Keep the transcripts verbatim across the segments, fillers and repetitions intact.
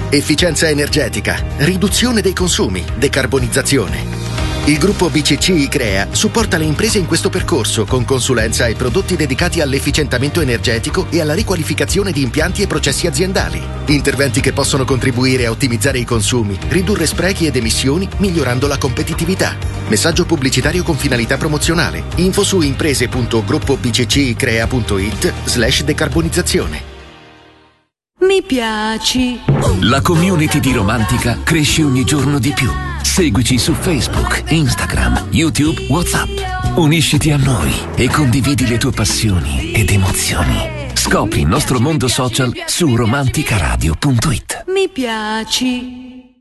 Efficienza energetica, riduzione dei consumi, decarbonizzazione. Il gruppo B C C I-Crea supporta le imprese in questo percorso con consulenza e prodotti dedicati all'efficientamento energetico e alla riqualificazione di impianti e processi aziendali. Interventi che possono contribuire a ottimizzare i consumi, ridurre sprechi ed emissioni, migliorando la competitività. Messaggio pubblicitario con finalità promozionale. Info su imprese punto gruppo b c c i crea punto i t slash decarbonizzazione. Mi piaci. La community di Romantica cresce ogni giorno di più. Seguici su Facebook, Instagram, YouTube, WhatsApp. Unisciti a noi e condividi le tue passioni ed emozioni. Scopri il nostro mondo social su romanticaradio punto it. Mi piaci.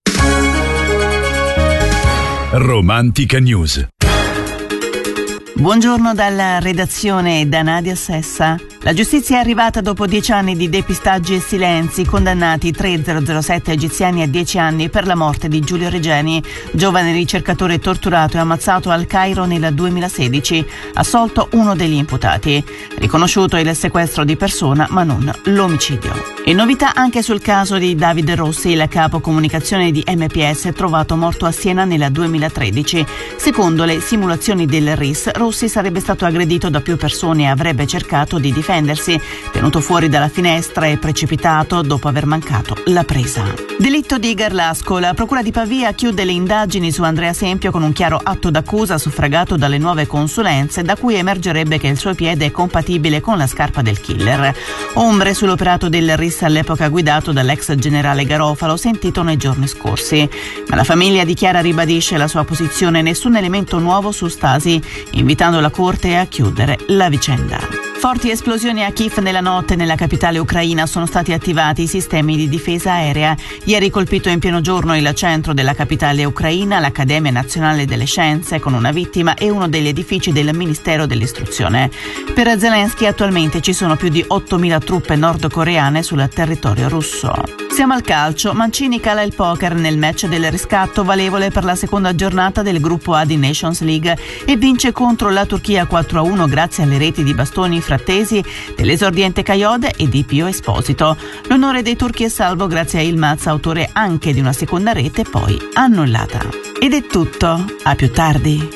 Romantica News. Buongiorno dalla redazione da Nadia Sessa. La giustizia è arrivata dopo dieci anni di depistaggi e silenzi, condannati tre zero zero sette egiziani a dieci anni per la morte di Giulio Regeni, giovane ricercatore torturato e ammazzato al Cairo nel duemilasedici, assolto uno degli imputati. Riconosciuto il sequestro di persona ma non l'omicidio. E novità anche sul caso di Davide Rossi, il capo comunicazione di M P S trovato morto a Siena nel duemilatredici. Secondo le simulazioni del R I S, Rossi sarebbe stato aggredito da più persone e avrebbe cercato di difendersi, tenuto fuori dalla finestra e precipitato dopo aver mancato la presa. Delitto di Garlasco. La procura di Pavia chiude le indagini su Andrea Sempio con un chiaro atto d'accusa suffragato dalle nuove consulenze, da cui emergerebbe che il suo piede è compatibile con la scarpa del killer. Ombre sull'operato del R I S all'epoca guidato dall'ex generale Garofalo, sentito nei giorni scorsi. Ma la famiglia dichiara ribadisce la sua posizione: nessun elemento nuovo su Stasi, invitando la corte a chiudere la vicenda. Forti esplosioni a Kiev nella notte. Nella capitale ucraina sono stati attivati i sistemi di difesa aerea. Ieri colpito in pieno giorno il centro della capitale ucraina, l'Accademia Nazionale delle Scienze, con una vittima, e uno degli edifici del Ministero dell'Istruzione. Per Zelensky attualmente ci sono più di ottomila truppe nordcoreane sul territorio russo. Siamo al calcio. Mancini cala il poker nel match del riscatto valevole per la seconda giornata del gruppo A di Nations League e vince contro la Turchia quattro a uno grazie alle reti di Bastoni Frattesi, dell'esordiente Caiode e di Pio Esposito. L'onore dei turchi è salvo grazie a Yilmaz, autore anche di una seconda rete poi annullata. Ed è tutto, a più tardi.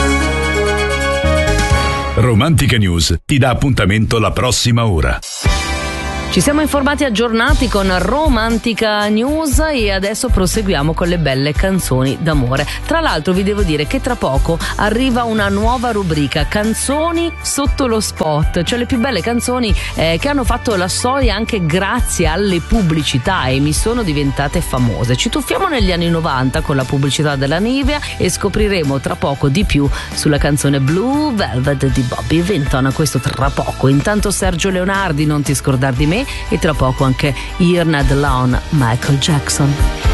Romantica News ti dà appuntamento la prossima ora. Ci siamo informati aggiornati con Romantica News e adesso proseguiamo con le belle canzoni d'amore. Tra l'altro vi devo dire che tra poco arriva una nuova rubrica, canzoni sotto lo spot, cioè le più belle canzoni eh, che hanno fatto la storia anche grazie alle pubblicità e mi sono diventate famose. Ci tuffiamo negli anni novanta con la pubblicità della Nivea e scopriremo tra poco di più sulla canzone Blue Velvet di Bobby Vinton. Questo tra poco. Intanto Sergio Leonardi, Non ti scordar di me, e tra poco anche You're Not Alone, Michael Jackson.